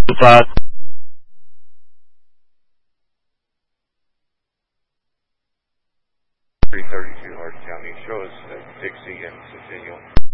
5. 332 Hart County. Show us Dixie and Centennial.